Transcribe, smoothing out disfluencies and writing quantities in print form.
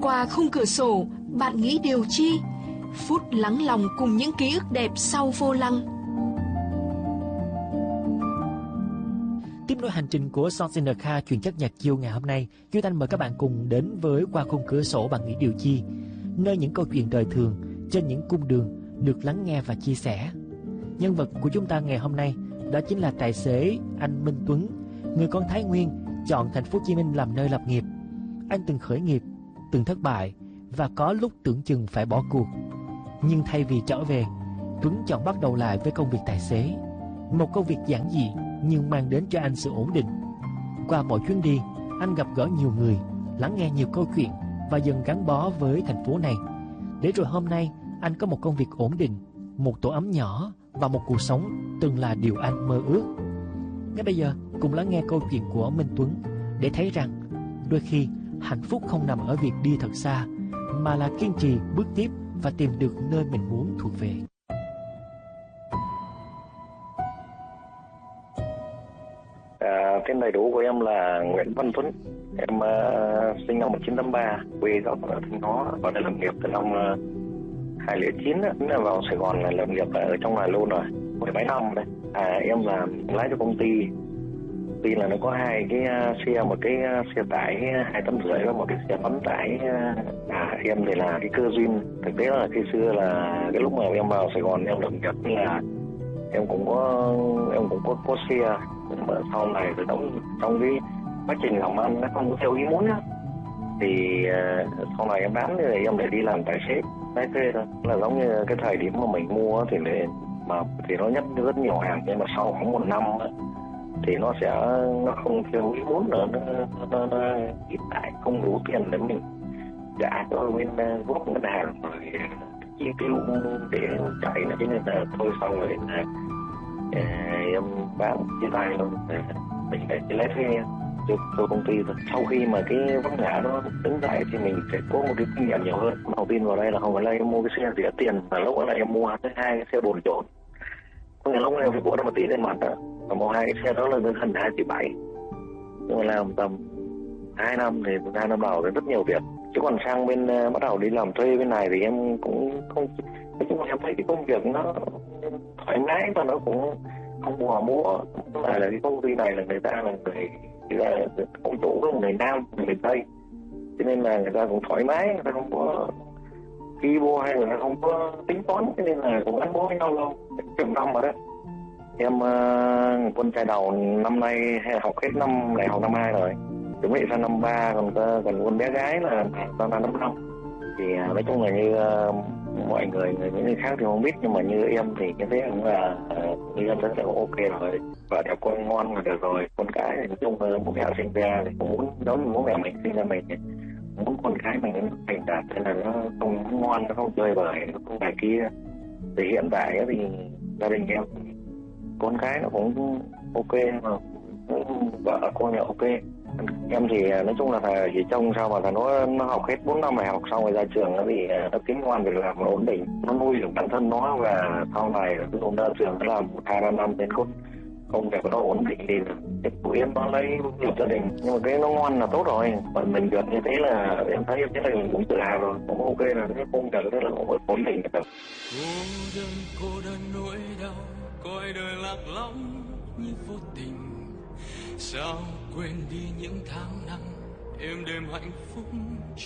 Qua khung cửa sổ, bạn nghĩ điều chi? Phút lắng lòng cùng những ký ức đẹp sau vô lăng. Tiếp nối hành trình của Songs in the Car chuyên chất nhạc chiêu ngày hôm nay, Duy Thanh mời các bạn cùng đến với Qua khung cửa sổ bạn nghĩ điều chi, nơi những câu chuyện đời thường trên những cung đường được lắng nghe và chia sẻ. Nhân vật của chúng ta ngày hôm nay đó chính là tài xế anh Minh Tuấn, người con Thái Nguyên chọn thành phố Hồ Chí Minh làm nơi lập nghiệp. Anh từng khởi nghiệp, từng thất bại và có lúc tưởng chừng phải bỏ cuộc. Nhưng thay vì trở về, Tuấn chọn bắt đầu lại với công việc tài xế, một công việc giản dị nhưng mang đến cho anh sự ổn định. Qua mọi chuyến đi, anh gặp gỡ nhiều người, lắng nghe nhiều câu chuyện và dần gắn bó với thành phố này. Để rồi hôm nay, anh có một công việc ổn định, một tổ ấm nhỏ và một cuộc sống từng là điều anh mơ ước. Ngay bây giờ, cùng lắng nghe câu chuyện của Minh Tuấn để thấy rằng đôi khi hạnh phúc không nằm ở việc đi thật xa, mà là kiên trì bước tiếp và tìm được nơi mình muốn thuộc về. Tên đầy đủ của em là Nguyễn Văn Tuấn. Em sinh năm 1983, quê gốc ở Thanh Hóa, và đã lập nghiệp từ năm 2009 á, vào Sài Gòn là lập nghiệp ở trong này luôn rồi, 17 năm đây. Em là lái cho công ty là nó có hai cái xe, một cái xe tải 2,5 tấn và một cái xe bán tải. Em thì là cái cơ duyên. Thực tế là khi xưa là cái lúc mà em vào Sài Gòn em lập nghiệp là em cũng có xe, mà sau này thì trong cái quá trình làm ăn nó không có theo ý muốn á, thì sau này em bán thì em để đi làm tài xế lái thuê thôi. Là giống như cái thời điểm mà mình mua thì nó nhất rất nhiều hàng, nhưng mà sau khoảng 1 năm á, thì nó không theo ý muốn nữa, nó ít lại không đủ tiền để mình trả cho bên góp ngân hàng rồi chi tiêu để chạy, cho nên là thôi xong rồi em bán chia tay luôn, mình để lái thuê cho công ty thôi. Sau khi mà cái vấp ngã nó đứng dậy thì mình sẽ có một cái kinh nghiệm nhiều hơn. Đầu tiên vào đây là không phải là em mua cái xe rẻ tiền, mà lúc đó là em mua hai cái xe bồn trộn, có nghĩa là lúc em phải bỏ ra 1 tỷ lên mặt đó, và mua hai cái xe đó là gần 2,7 tỷ. Nhưng mà làm tầm 2 năm thì 2 năm đầu thì rất nhiều việc. Chứ còn sang bên bắt đầu đi làm thuê bên này thì em cũng không, nói chung là em thấy cái công việc nó thoải mái và nó cũng không bùa múa. Là cái công ty này là người ta là ông chủ của người Nam, người Tây, cho nên là người ta cũng thoải mái, người ta không có ghi bô hay là không có tính toán, cho nên là cũng gắn bó với nhau lâu chục năm rồi đó. Em con trai đầu năm nay học hết năm đại học năm 2 rồi, chuẩn bị sang năm 3, còn con bé gái là năm 5. Thì nói chung là như mọi người, những người khác thì không biết, nhưng mà như em thì cái thế cũng là như em rất là ok rồi, vợ đẹp con ngoan là được rồi. Con cái thì nói chung là bố mẹ sinh ra thì cũng muốn giống như bố mẹ mình sinh ra mình, muốn con cái mình nó thành đạt, thế là nó không ngoan, nó không chơi bời, nó không này kia. Thì hiện tại thì gia đình em con cái nó cũng ok, mà vợ con là ok. Em thì nói chung là chỉ trông sao mà nó học hết 4 năm đại học xong rồi ra trường nó thì nó kiếm ngoan việc làm ổn định, nó nuôi được bản thân nó, và sau này nó ra trường nó làm 1-2 năm đến công việc nó ổn định thì tụi em nó lấy lập gia đình. Nhưng mà cái nó ngoan là tốt rồi, còn mình được như thế là em thấy là mình cũng tự hào rồi, cũng ok, là cái công việc đó là cũng ổn định được. Cô đơn nỗi đau, coi đời lạc lõng như vô tình, sao quên đi những tháng năm êm đềm hạnh phúc.